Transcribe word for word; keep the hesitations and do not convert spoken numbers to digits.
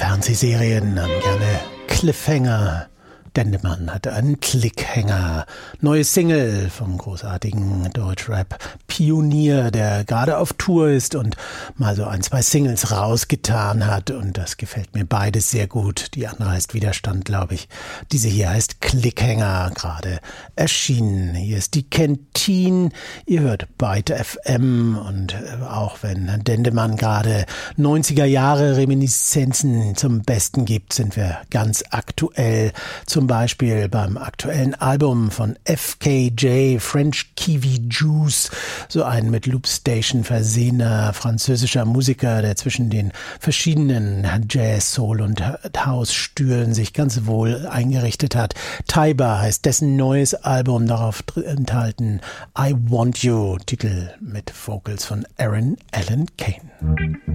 Fernsehserien haben gerne Cliffhanger. Dendemann hatte einen Clickhänger. Neue Single vom großartigen Deutschrap-Pionier, der gerade auf Tour ist und mal so ein, zwei Singles rausgetan hat. Und das gefällt mir beides sehr gut. Die andere heißt Widerstand, glaube ich. Diese hier heißt Clickhänger, gerade erschienen. Hier ist die Kentin. Ihr hört Byte F M. Und auch wenn Dendemann gerade neunziger Jahre Reminiszenzen zum Besten gibt, sind wir ganz aktuell zum Zum Beispiel beim aktuellen Album von F K J, French Kiwi Juice, so ein mit Loopstation versehener französischer Musiker, der zwischen den verschiedenen Jazz, Soul und House-Stühlen sich ganz wohl eingerichtet hat. Taiba heißt dessen neues Album, darauf enthalten I Want You, Titel mit Vocals von Aaron Allen Kane.